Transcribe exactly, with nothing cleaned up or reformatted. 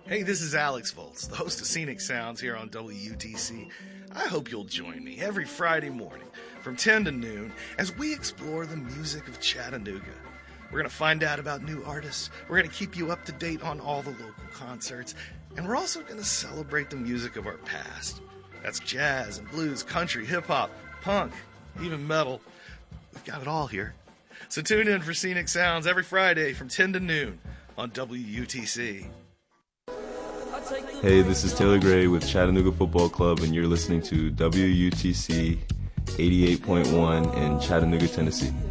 Hey, this is Alex Volz, the host of Scenic Sounds here on W U T C. I hope you'll join me every Friday morning from ten to noon as we explore the music of Chattanooga. We're going to find out about new artists, we're going to keep you up to date on all the local concerts, and we're also going to celebrate the music of our past. That's jazz and blues, country, hip-hop, punk, even metal. We've got it all here. So tune in for Scenic Sounds every Friday from ten to noon on W U T C. Hey, this is Taylor Gray with Chattanooga Football Club, and you're listening to W U T C eighty-eight point one in Chattanooga, Tennessee.